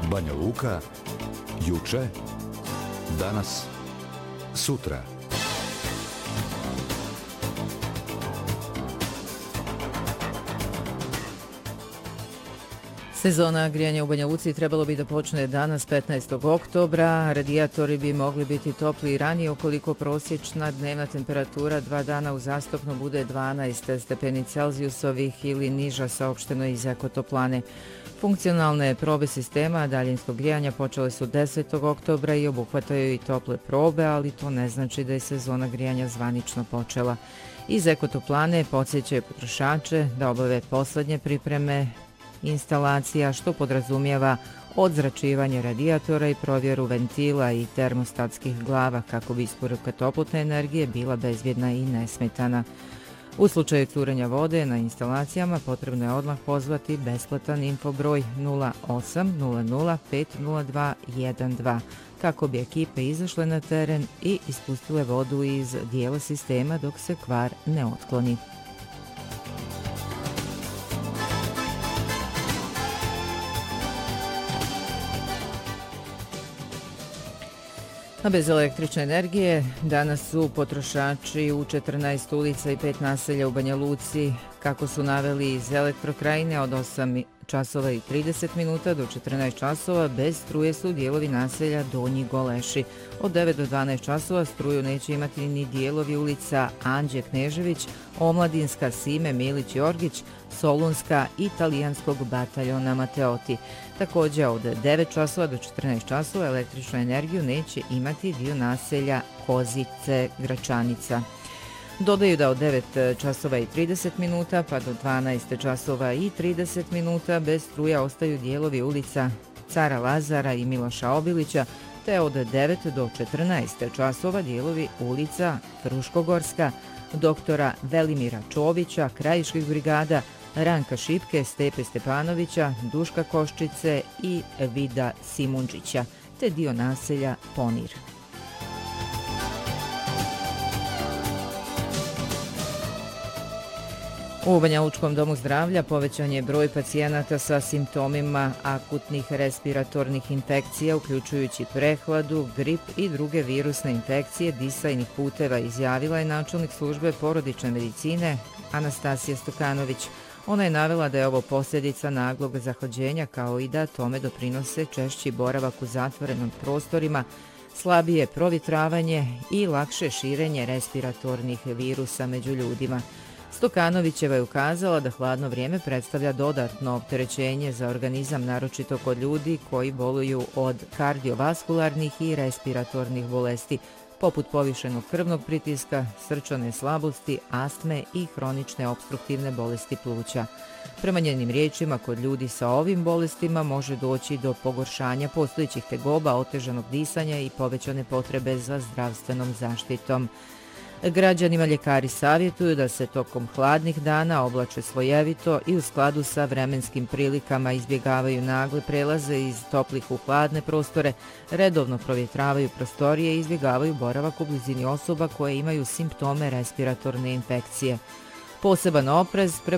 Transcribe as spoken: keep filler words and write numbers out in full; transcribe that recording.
Banja Luka, juče, danas, sutra. Sezona grijanja u Banja Luci trebalo bi da počne danas petnaestog oktobra. Radijatori bi mogli biti topli i ranije ukoliko prosječna dnevna temperatura dva dana uzastopno bude dvanaest stepeni Celzijusovih ili niža, saopšteno iz Ekotoplane. Funkcionalne probe sistema daljinskog grijanja počele su desetog oktobra i obuhvataju i tople probe, ali to ne znači da je sezona grijanja zvanično počela. Iz Ekotoplane podsjećaju potrošače da obave poslednje pripreme instalacija, što podrazumijeva odzračivanje radijatora i provjeru ventila i termostatskih glava kako bi isporuka toplotne energije bila bezbjedna i nesmetana. U slučaju curenja vode na instalacijama potrebno je odmah pozvati besplatan infobroj nula osam nula nula pet nula dva jedan dva kako bi ekipe izašle na teren i ispustile vodu iz dijela sistema dok se kvar ne otkloni. A bez električne energije danas su potrošači u četrnaest ulica i pet naselja u Banja Luci, kako su naveli iz Elektrokrajine, od osam časova i trideset minuta do četrnaest časova bez struje su dijelovi naselja Donji Goleši. Od devet do dvanaest časova struju neće imati ni dijelovi ulica Anđe Knežević, Omladinska, Sime Milić Jorgić, Solunska i Italijanskog bataljona Mateoti. Također od devet časova do četrnaest časova električnu energiju neće imati dio naselja Kozice Gračanica. Dodaju da od devet časova i trideset minuta pa do dvanaest časova i trideset minuta bez struja ostaju dijelovi ulica Cara Lazara i Miloša Obilića, te od devet do četrnaest časova dijelovi ulica Fruškogorska, doktora Velimira Čovića, Krajiških brigada, Ranka Šipke, Stepe Stepanovića, Duška Koščice i Vida Simundžića, te dio naselja Ponir. U Banja Lučkom domu zdravlja povećan je broj pacijenata sa simptomima akutnih respiratornih infekcija, uključujući prehladu, grip i druge virusne infekcije disajnih puteva, izjavila je načelnik službe porodične medicine Anastasija Stokanović. Ona je navela da je ovo posljedica naglog zahlađenja, kao i da tome doprinose češći boravak u zatvorenim prostorima, slabije provjetravanje i lakše širenje respiratornih virusa među ljudima. Stokanovićeva je ukazala da hladno vrijeme predstavlja dodatno opterećenje za organizam, naročito kod ljudi koji boluju od kardiovaskularnih i respiratornih bolesti, poput povišenog krvnog pritiska, srčane slabosti, astme i hronične opstruktivne bolesti pluća. Prema njenim riječima, kod ljudi sa ovim bolestima može doći do pogoršanja postojećih tegoba, otežanog disanja i povećane potrebe za zdravstvenom zaštitom. Građanima ljekari savjetuju da se tokom hladnih dana oblače slojevito i u skladu sa vremenskim prilikama izbjegavaju nagle prelaze iz toplih u hladne prostore, redovno provjetravaju prostorije i izbjegavaju boravak u blizini osoba koje imaju simptome respiratorne infekcije. Poseban oprez